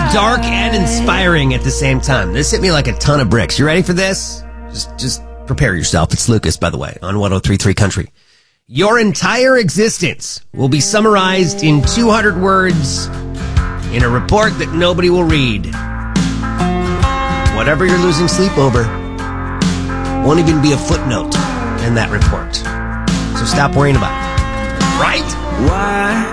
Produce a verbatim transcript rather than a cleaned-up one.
dark and inspiring at the same time. This hit me like a ton of bricks. You ready for this? Just, just prepare yourself. It's Lucas, by the way, on one oh three point three Country. Your entire existence will be summarized in two hundred words in a report that nobody will read. Whatever you're losing sleep over won't even be a footnote in that report. So stop worrying about it. Right? Why?